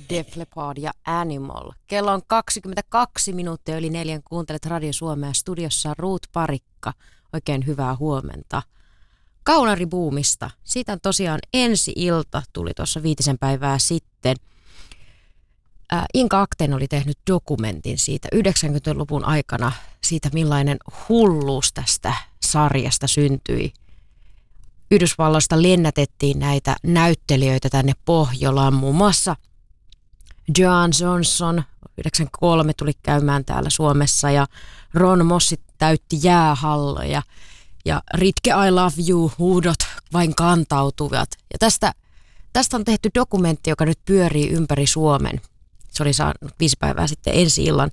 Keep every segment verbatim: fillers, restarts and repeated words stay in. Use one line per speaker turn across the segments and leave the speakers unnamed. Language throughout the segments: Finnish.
Def Leppard ja Animal. Kello on kaksikymmentäkaksi minuuttia yli neljän. Kuuntelet Radio Suomea. Studiossa Ruut Parikka. Oikein hyvää huomenta. Kaunaribuumista. Siitä on tosiaan ensi ilta, tuli tuossa viitisen päivää sitten. Äh, Inka Akten oli tehnyt dokumentin siitä yhdeksänkymmentäluvun aikana, siitä millainen hulluus tästä sarjasta syntyi. Yhdysvalloista lennätettiin näitä näyttelijöitä tänne Pohjolaan, muun muassa Joan Johnson yhdeksänkymmentäkolme tuli käymään täällä Suomessa ja Ron Mossit täytti jäähalloja ja Ritke I Love You huudot vain kantautuvat. Ja tästä, tästä on tehty dokumentti, joka nyt pyörii ympäri Suomen. Se oli saanut viisi päivää sitten ensi illan.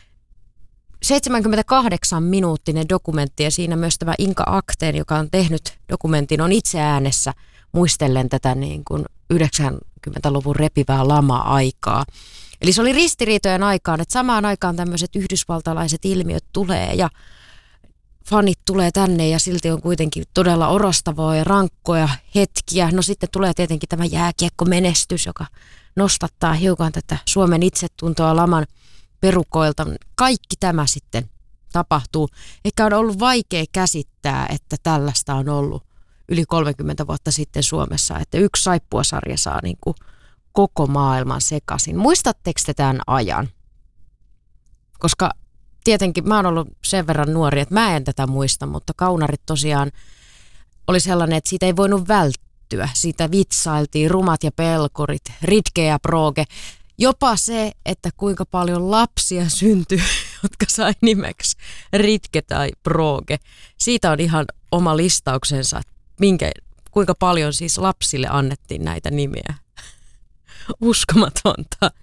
seitsemänkymmentäkahdeksan minuuttinen dokumentti ja siinä myös tämä Inka Akten, joka on tehnyt dokumentin, on itse äänessä muistellen tätä niin kuin yhdeksänkymmentäluvun repivää lama-aikaa. Eli se oli ristiriitojen aikaan, että samaan aikaan tämmöiset yhdysvaltalaiset ilmiöt tulee ja fanit tulee tänne ja silti on kuitenkin todella orastavaa ja rankkoja hetkiä. No sitten tulee tietenkin tämä jääkiekkomenestys, joka nostattaa hiukan tätä Suomen itsetuntoa laman perukoilta. Kaikki tämä sitten tapahtuu. Ehkä on ollut vaikea käsittää, että tällaista on ollut yli kolmekymmentä vuotta sitten Suomessa, että yksi saippuasarja saa niin kuin koko maailman sekaisin. Muistatteko te tämän ajan? Koska tietenkin mä oon ollut sen verran nuori, että mä en tätä muista, mutta kaunarit tosiaan oli sellainen, että siitä ei voinut välttyä. Siitä vitsailtiin rumat ja pelkurit, Ritke ja Brooge. Jopa se, että kuinka paljon lapsia syntyi, jotka sai nimeksi Ritke tai Brooge. Siitä on ihan oma listauksensa, minkä, kuinka paljon siis lapsille annettiin näitä nimiä. Uskomatonta.